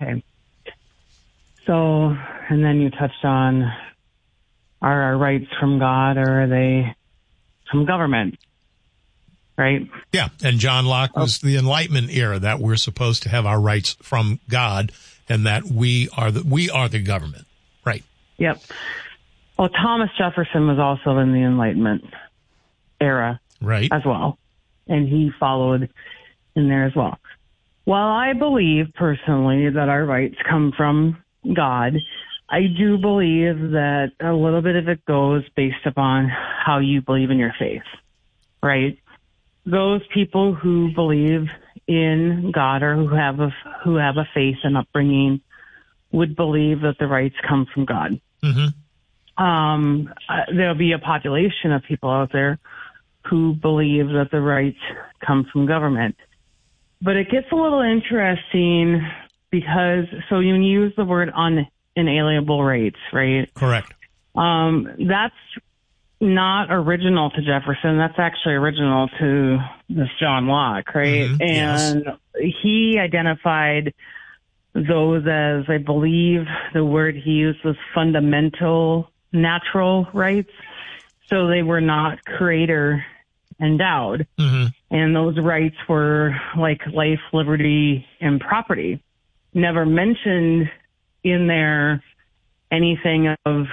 Okay. So, and then you touched on, are our rights from God or are they from government? Right? Yeah, and John Locke was the Enlightenment era, that we're supposed to have our rights from God and that we are the government. Right. Yep. Well, Thomas Jefferson was also in the Enlightenment era, right, as well, and he followed in there as well. While I believe personally that our rights come from God, I do believe that a little bit of it goes based upon how you believe in your faith, right? Those people who believe in God or who have a faith and upbringing would believe that the rights come from God. Mm-hmm. There'll be a population of people out there who believe that the rights come from government. But it gets a little interesting because, so you use the word unalienable rights, right? Correct. That's not original to Jefferson. That's actually original to this John Locke, right? Mm-hmm. And he identified those as, I believe the word he used was fundamental natural rights. So they were not creator endowed. Mm-hmm. And those rights were like life, liberty, and property. Never mentioned in there anything of,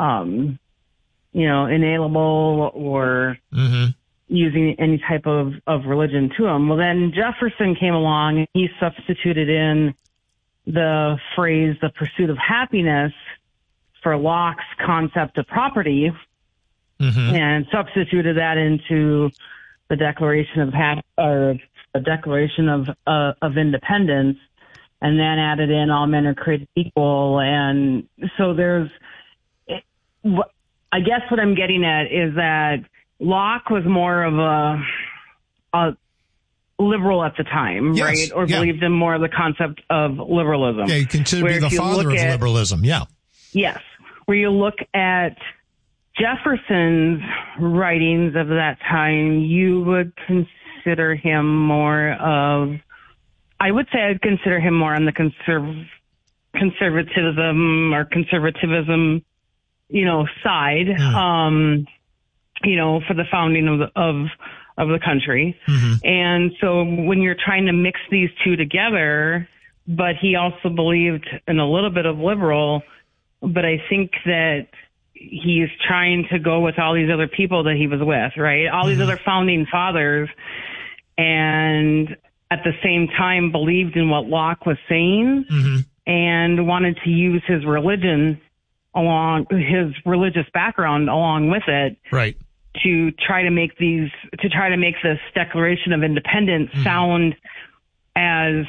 inalienable or mm-hmm. using any type of religion to them. Well, then Jefferson came along and he substituted in the phrase, the pursuit of happiness, for Locke's concept of property, mm-hmm. and substituted that into the Declaration of Independence, and then added in all men are created equal. And so I guess what I'm getting at is that Locke was more of a liberal at the time, yes, right? Or believed in more of the concept of liberalism. Yeah, you consider to be the father of liberalism, yeah. Yes. Where you look at Jefferson's writings of that time, you would consider him more of, I would say I'd consider him more on the conservatism, side, for the founding of the country. Mm-hmm. And so when you're trying to mix these two together, but he also believed in a little bit of liberal, but I think that he's trying to go with all these other people that he was with, right? All these other founding fathers, and at the same time believed in what Locke was saying, and wanted to use his religion his religious background along with it. Right. To try to make this Declaration of Independence sound as,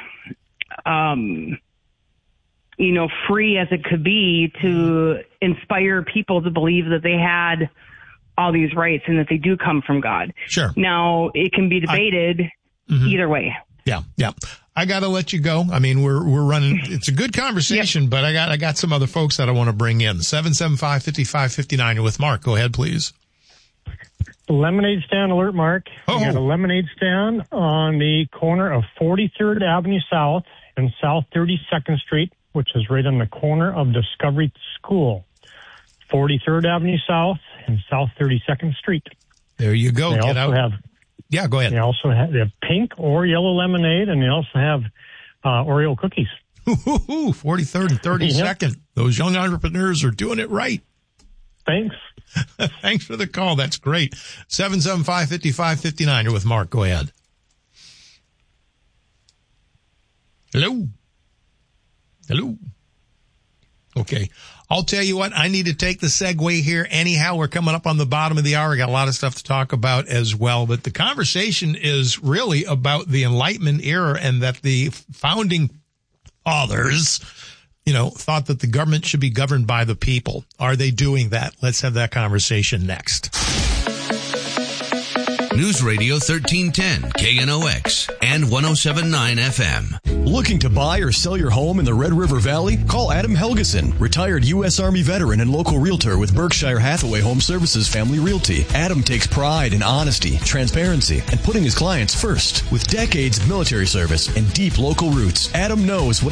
free as it could be, to inspire people to believe that they had all these rights and that they do come from God. Sure. Now, it can be debated either way. Yeah. I got to let you go. I mean, we're running. It's a good conversation, but I got some other folks that I want to bring in. 775-5559. You're with Mark. Go ahead, please. Lemonade stand alert, Mark. Oh. We got a lemonade stand on the corner of 43rd Avenue South and South 32nd Street, which is right on the corner of Discovery School. 43rd Avenue South and South 32nd Street. There you go. Get out. Yeah, go ahead. They also have pink or yellow lemonade, and they also have Oreo cookies. 43rd and 32nd. Yep. Those young entrepreneurs are doing it right. Thanks. Thanks for the call. That's great. 775-5559. You're with Mark. Go ahead. Hello. Okay. I'll tell you what, I need to take the segue here. Anyhow, we're coming up on the bottom of the hour. We got a lot of stuff to talk about as well. But the conversation is really about the Enlightenment era, and that the founding fathers, thought that the government should be governed by the people. Are they doing that? Let's have that conversation next. News Radio 1310, KNOX, and 107.9 FM. Looking to buy or sell your home in the Red River Valley? Call Adam Helgeson, retired U.S. Army veteran and local realtor with Berkshire Hathaway Home Services Family Realty. Adam takes pride in honesty, transparency, and putting his clients first. With decades of military service and deep local roots, Adam knows what